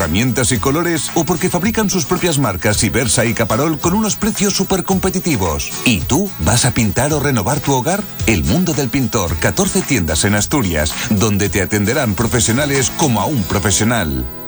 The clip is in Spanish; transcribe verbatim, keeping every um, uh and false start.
herramientas y colores o porque fabrican sus propias marcas Ibersa y Caparol con unos precios súper competitivos. ¿Y tú vas a pintar o renovar tu hogar? El Mundo del Pintor, catorce tiendas en Asturias, donde te atenderán profesionales como a un profesional.